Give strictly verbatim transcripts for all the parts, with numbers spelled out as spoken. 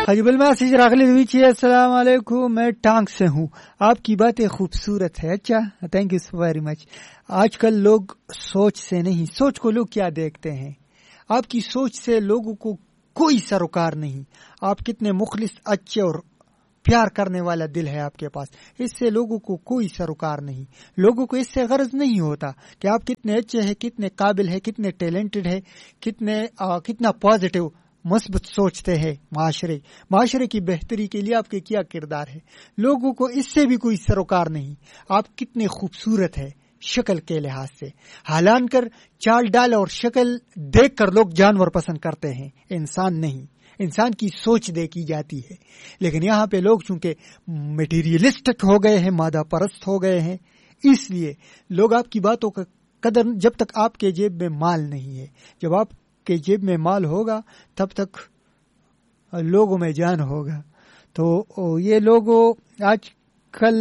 حجب المسیج راغلی دویچی السلام علیکم میں ٹانگ سے ہوں آپ کی باتیں خوبصورت ہے. اچھا تھینک یو ویری مچ. آج کل لوگ سوچ سے نہیں سوچ کو لوگ کیا دیکھتے ہیں. آپ کی سوچ سے لوگوں کو کوئی سروکار نہیں. آپ کتنے مخلص اچھے اور پیار کرنے والا دل ہے آپ کے پاس, اس سے لوگوں کو کوئی سروکار نہیں. لوگوں کو اس سے غرض نہیں ہوتا کہ آپ کتنے اچھے ہیں, کتنے قابل ہیں, کتنے ٹیلنٹڈ ہیں, کتنے آ, کتنا پازیٹیو مثبت سوچتے ہیں. معاشرے معاشرے کی بہتری کے لیے آپ کے کیا کردار ہے, لوگوں کو اس سے بھی کوئی سروکار نہیں. آپ کتنے خوبصورت ہیں شکل کے لحاظ سے, حالان کر چال ڈال اور شکل دیکھ کر لوگ جانور پسند کرتے ہیں, انسان نہیں. انسان کی سوچ دیکھی جاتی ہے. لیکن یہاں پہ لوگ چونکہ میٹیریلسٹک ہو گئے ہیں, مادہ پرست ہو گئے ہیں, اس لیے لوگ آپ کی باتوں کا قدر, جب تک آپ کے جیب میں مال نہیں ہے, جب آپ کے جیب میں مال ہوگا تب تک لوگوں میں جان ہوگا. تو یہ لوگوں آج کل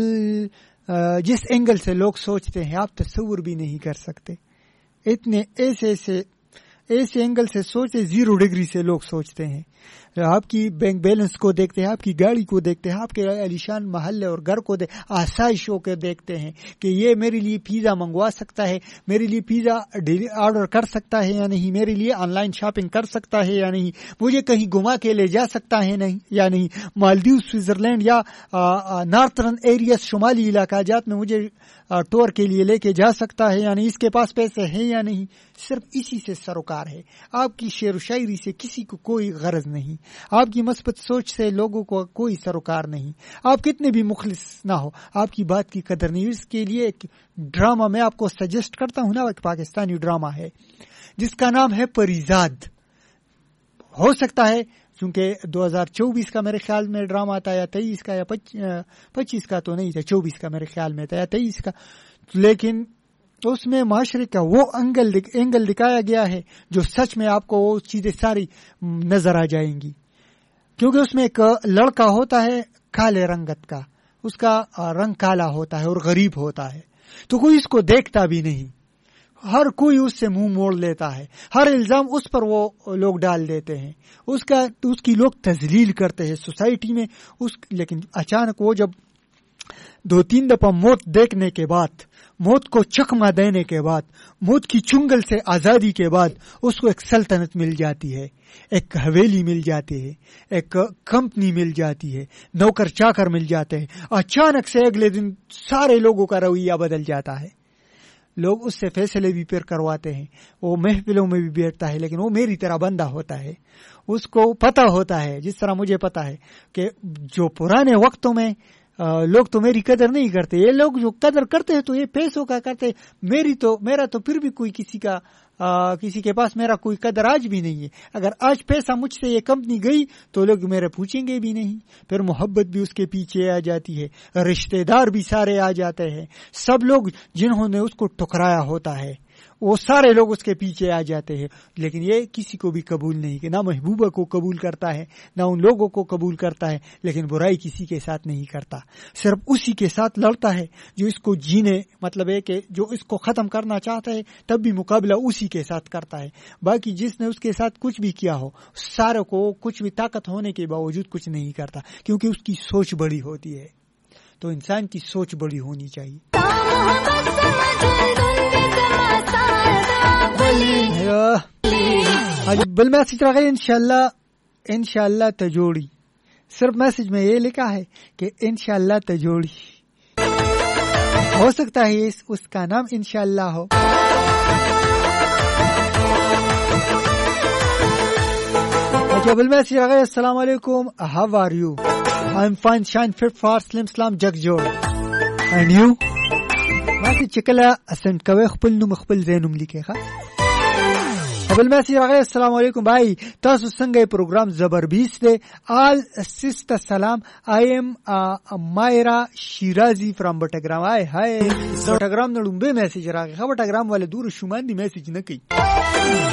جس اینگل سے لوگ سوچتے ہیں آپ تصور بھی نہیں کر سکتے. اتنے ایسے ایسے ایسے اینگل سے سوچتے, زیرو ڈگری سے لوگ سوچتے ہیں. آپ کی بینک بیلنس کو دیکھتے ہیں, آپ کی گاڑی کو دیکھتے ہیں, آپ کے عالیشان محلے اور گھر کو دیکھ, آسائشوں کے دیکھتے ہیں کہ یہ میرے لیے پیزا منگوا سکتا ہے, میرے لیے پیزا آرڈر کر سکتا ہے یا نہیں, میرے لیے آن لائن شاپنگ کر سکتا ہے یا نہیں, مجھے کہیں گھما کے لے جا سکتا ہے نہیں یا نہیں, مالدیو سوئٹزرلینڈ یا نارتھرن ایریاز شمالی علاقہ جات میں مجھے ٹور کے لیے لے کے جا سکتا ہے یا نہیں, اس کے پاس پیسے ہیں یا نہیں. صرف اسی سے سروکار ہے. آپ کی شعر و شاعری سے کسی کو کوئی غرض نہیں, آپ کی مثبت سوچ سے لوگوں کو کوئی سروکار نہیں. آپ کتنے بھی مخلص نہ ہو, آپ کی بات کی قدر نہیں. اس کے لیے ایک ڈرامہ میں آپ کو سجیسٹ کرتا ہوں نا, ایک پاکستانی ڈرامہ ہے جس کا نام ہے پریزاد. ہو سکتا ہے چونکہ دو ہزار چوبیس کا میرے خیال میں ڈرامہ تھا, یا تیئیس کا, یا پچیس کا تو نہیں تھا, چوبیس کا میرے خیال میں تھا, یا تیئیس کا. لیکن اس میں معاشرے کا وہ اینگل اینگل دکھایا گیا ہے جو سچ میں آپ کو وہ چیزیں ساری نظر آ جائیں گی. کیونکہ اس میں ایک لڑکا ہوتا ہے کالے رنگت کا, اس کا رنگ کالا ہوتا ہے اور غریب ہوتا ہے, تو کوئی اس کو دیکھتا بھی نہیں. ہر کوئی اس سے منہ موڑ لیتا ہے, ہر الزام اس پر وہ لوگ ڈال دیتے ہیں, اس کا اس کی لوگ تذلیل کرتے ہیں سوسائٹی میں. اس لیکن اچانک وہ جب دو تین دفعہ موت دیکھنے کے بعد, موت کو چکمہ دینے کے بعد, موت کی چنگل سے آزادی کے بعد اس کو ایک سلطنت مل جاتی ہے, ایک حویلی مل جاتی ہے, ایک کمپنی مل جاتی ہے, نوکر چاکر مل جاتے ہیں. اچانک سے اگلے دن سارے لوگوں کا رویہ بدل جاتا ہے. لوگ اس سے فیصلے بھی پھر کرواتے ہیں, وہ محفلوں میں بھی بیٹھتا ہے, لیکن وہ میری طرح بندہ ہوتا ہے. اس کو پتہ ہوتا ہے, جس طرح مجھے پتہ ہے کہ جو پرانے وقتوں میں لوگ تو میری قدر نہیں کرتے, یہ لوگ جو قدر کرتے ہیں تو یہ پیسوں کا کرتے, میری تو میرا تو پھر بھی کوئی کسی کا آ, کسی کے پاس میرا کوئی قدر آج بھی نہیں ہے. اگر آج پیسہ مجھ سے یہ کمپنی گئی تو لوگ میرے پوچھیں گے بھی نہیں. پھر محبت بھی اس کے پیچھے آ جاتی ہے, رشتہ دار بھی سارے آ جاتے ہیں, سب لوگ جنہوں نے اس کو ٹکرایا ہوتا ہے وہ سارے لوگ اس کے پیچھے آ جاتے ہیں. لیکن یہ کسی کو بھی قبول نہیں, کہ نہ محبوبہ کو قبول کرتا ہے نہ ان لوگوں کو قبول کرتا ہے, لیکن برائی کسی کے ساتھ نہیں کرتا, صرف اسی کے ساتھ لڑتا ہے جو اس کو جینے, مطلب ہے کہ جو اس کو ختم کرنا چاہتا ہے تب بھی مقابلہ اسی کے ساتھ کرتا ہے. باقی جس نے اس کے ساتھ کچھ بھی کیا ہو, سارے کو کچھ بھی طاقت ہونے کے باوجود کچھ نہیں کرتا, کیونکہ اس کی سوچ بڑی ہوتی ہے. تو انسان کی سوچ بڑی ہونی چاہیے. بل میسج رہا انشاءاللہ انشاءاللہ تجوڑی, صرف میسج میں یہ لکھا ہے کہ انشاءاللہ تجوڑی. ہو سکتا ہے اس, اس کا نام انشاءاللہ ہو. اچھا بل میسج رہا السلام علیکم, how are you, I am fine shine fit for سلم سلام جگ جوڑ, اینڈ یو. میسج چکلا اسنٹ کوي خپل نوم خپل زینوم لیکه ښه. بل میسج راغلی السلام علیکم بھائی, تاسو څنګه پروګرام زبردست دی. آل سسټر سلام, آئی ایم مایرا شیرازی فرام بټګرام. هاي هاي بټګرام نه لومبه میسج راغی, خو بټګرام والے دور شومان دی میسج نه کوي.